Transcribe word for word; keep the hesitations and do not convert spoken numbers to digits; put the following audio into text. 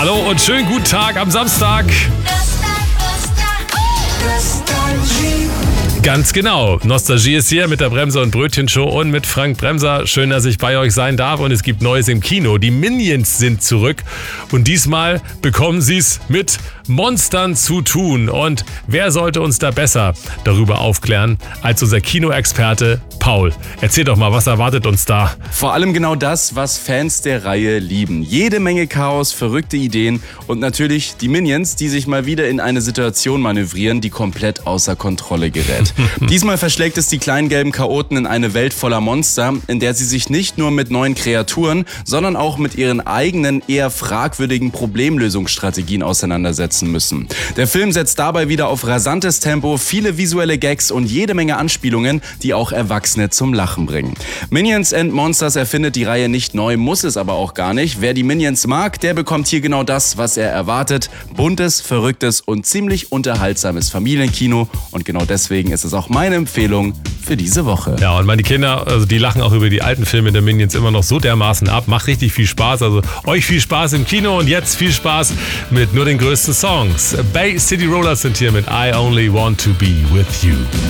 Hallo und schönen guten Tag am Samstag. Ganz genau. Nostalgie ist hier mit der Bremser und Brötchen Show und mit Frank Bremser. Schön, dass ich bei euch sein darf und es gibt Neues im Kino. Die Minions sind zurück und diesmal bekommen sie es mit Monstern zu tun. Und wer sollte uns da besser darüber aufklären als unser Kinoexperte Paul? Erzähl doch mal, was erwartet uns da? Vor allem genau das, was Fans der Reihe lieben. Jede Menge Chaos, verrückte Ideen und natürlich die Minions, die sich mal wieder in eine Situation manövrieren, die komplett außer Kontrolle gerät. Diesmal verschlägt es die kleinen gelben Chaoten in eine Welt voller Monster, in der sie sich nicht nur mit neuen Kreaturen, sondern auch mit ihren eigenen, eher fragwürdigen Problemlösungsstrategien auseinandersetzen müssen. Der Film setzt dabei wieder auf rasantes Tempo, viele visuelle Gags und jede Menge Anspielungen, die auch Erwachsene zum Lachen bringen. Minions and Monsters erfindet die Reihe nicht neu, muss es aber auch gar nicht. Wer die Minions mag, der bekommt hier genau das, was er erwartet. Buntes, verrücktes und ziemlich unterhaltsames Familienkino. Und genau deswegen ist es auch meine Empfehlung für diese Woche. Ja, und meine Kinder, also die lachen auch über die alten Filme der Minions immer noch so dermaßen ab. Macht richtig viel Spaß. Also euch viel Spaß im Kino und jetzt viel Spaß mit nur den größten Songs. Bay City Rollers sind hier mit I Only Want to Be With You.